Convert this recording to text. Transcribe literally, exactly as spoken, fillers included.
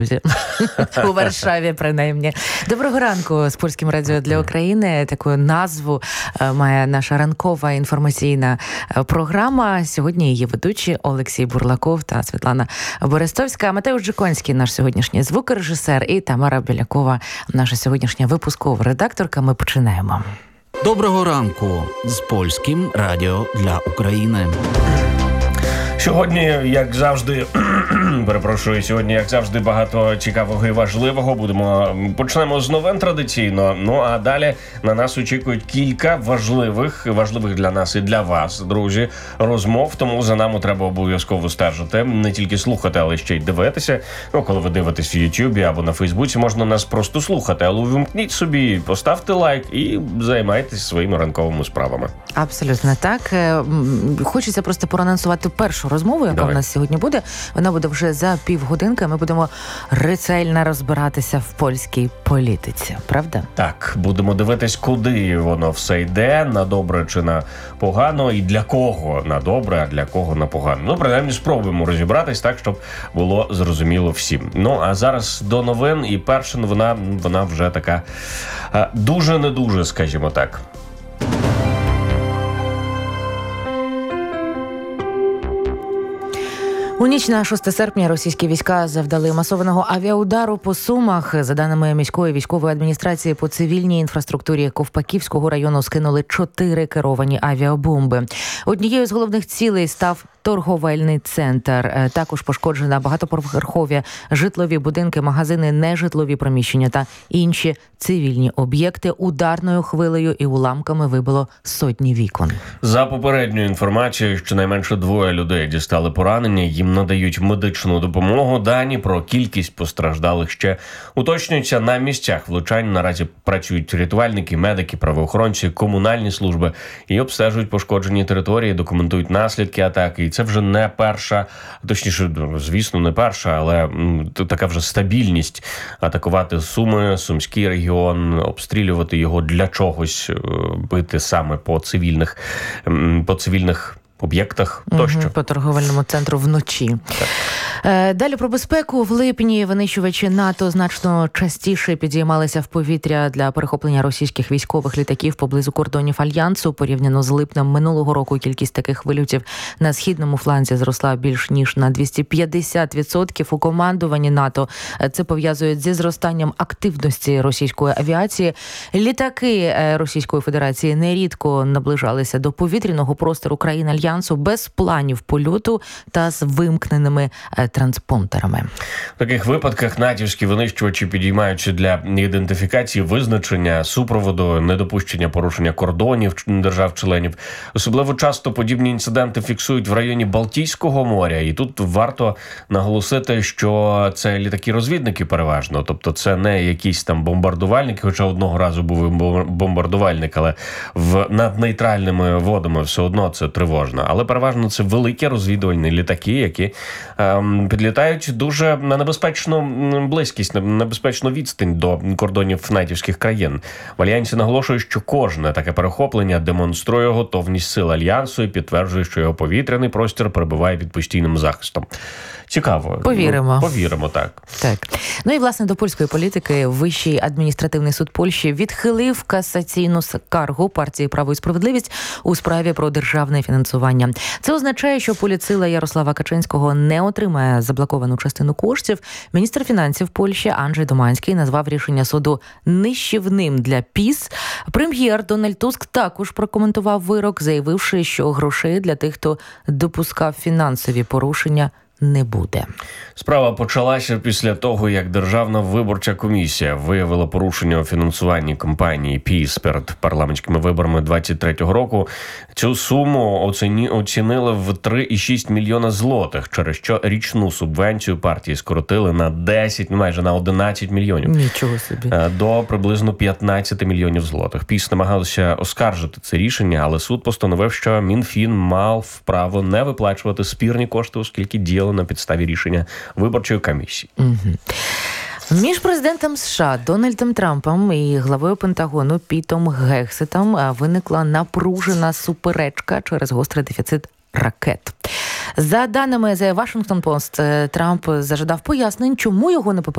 у Варшаві, принаймні. Доброго ранку з Польським радіо для України. Таку назву має наша ранкова інформаційна програма. Сьогодні її ведучі Олексій Бурлаков та Світлана Берестовська. Матеуш Джиконський, наш сьогоднішній звукорежисер, і Тамара Білякова, наша сьогоднішня випускова редакторка. Ми починаємо. Доброго ранку з Польським радіо для України. Сьогодні, як завжди, перепрошую, сьогодні, як завжди, багато цікавого і важливого. Будемо почнемо з новин традиційно. Ну а далі на нас очікують кілька важливих, важливих для нас і для вас, друзі, розмов. Тому за нами треба обов'язково стежити, не тільки слухати, але ще й дивитися. Ну, коли ви дивитесь в Ютубі або на Фейсбуці, можна нас просто слухати, але увімкніть собі, поставте лайк і займайтесь своїми ранковими справами. Абсолютно так. Хочеться просто проанонсувати першу розмову, яка Давай. у нас сьогодні буде. Вона буде вже за півгодинки. Ми будемо ретельно розбиратися в польській політиці. Правда? Так, будемо дивитись, куди воно все йде, на добре чи на погано, і для кого на добре, а для кого на погано. Ну, принаймні, спробуємо розібратись так, щоб було зрозуміло всім. Ну, а зараз до новин, і перша новина, вона вже така дуже-не дуже, скажімо так. У ніч на шосте серпня російські війська завдали масованого авіаудару по Сумах. За даними міської військової адміністрації, по цивільній інфраструктурі Ковпаківського району скинули чотири керовані авіабомби. Однією з головних цілей став торговельний центр. Також пошкоджена багатоповерхові житлові будинки, магазини, нежитлові приміщення та інші цивільні об'єкти. Ударною хвилею і уламками вибило сотні вікон. За попередньою інформацією, щонайменше двоє людей дістали поранення, їм надають медичну допомогу. Дані про кількість постраждалих ще уточнюються. На місцях влучань наразі працюють рятувальники, медики, правоохоронці, комунальні служби і обстежують пошкоджені території, документують наслідки атаки. І це вже не перша, точніше, звісно, не перша, але м, така вже стабільність атакувати Суми, Сумський регіон, обстрілювати його для чогось, бити саме по цивільних, по цивільних об'єктах тощо. Угу, по торговельному центру вночі. Так. Далі про безпеку. В липні винищувачі НАТО значно частіше підіймалися в повітря для перехоплення російських військових літаків поблизу кордонів Альянсу. Порівняно з липнем минулого року кількість таких вильотів на східному фланзі зросла більш ніж на двісті п'ятдесят відсотків. У командуванні НАТО це пов'язують зі зростанням активності російської авіації. Літаки Російської Федерації нерідко наближалися до повітряного простору країн Альянсу без планів польоту та з вимкненими транспондерами. В таких випадках натівські винищувачі підіймаються для ідентифікації, визначення, супроводу, недопущення порушення кордонів держав-членів. Особливо часто подібні інциденти фіксують в районі Балтійського моря. І тут варто наголосити, що це літаки-розвідники переважно. Тобто це не якісь там бомбардувальники, хоча одного разу був бомбардувальник, але в, над нейтральними водами все одно це тривожно. Але переважно це великі розвідувальні літаки, які ем, підлітають дуже на небезпечну близькість, на небезпечну відстань до кордонів натівських країн. В Альянсі наголошують, що кожне таке перехоплення демонструє готовність сил Альянсу і підтверджує, що його повітряний простір перебуває під постійним захистом. Цікаво. Повіримо. Ну, повіримо, так. Так. Ну і, власне, до польської політики Вищий адміністративний суд Польщі відхилив касаційну скаргу партії «Право і справедливість» у справі про державне фінансування. Це означає, що політсила Ярослава Качинського не отримає заблоковану частину коштів. Міністр фінансів Польщі Анджей Доманський назвав рішення суду нищівним для ПіС. Прем'єр Дональд Туск також прокоментував вирок, заявивши, що грошей для тих, хто допускав фінансові порушення, не буде. Справа почалася після того, як Державна виборча комісія виявила порушення у фінансуванні кампанії ПіС перед парламентськими виборами двадцять третього року. Цю суму оціні, оцінили в три цілих шість мільйона злотих, через що річну субвенцію партії скоротили на десять, майже на одинадцять мільйонів. Нічого собі. До приблизно п'ятнадцять мільйонів злотих. ПіС намагалися оскаржити це рішення, але суд постановив, що Мінфін мав право не виплачувати спірні кошти, оскільки діяли на підставі рішення виборчої комісії. Угу. Між президентом США Дональдом Трампом і главою Пентагону Пітом Гексетом виникла напружена суперечка через гострий дефіцит ракет. За даними The Washington Post, Трамп зажадав пояснень, чому його не